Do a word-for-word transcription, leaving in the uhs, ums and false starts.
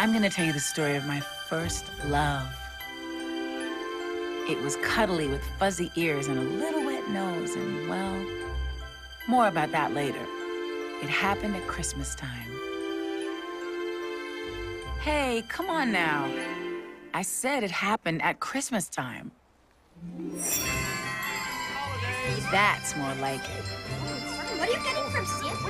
I'm gonna tell you the story of my first love. It was cuddly with fuzzy ears and a little wet nose, and well, more about that later. It happened at Christmas time. Hey, come on now. I said it happened at Christmas time. That's more like it. What are you getting from Santa?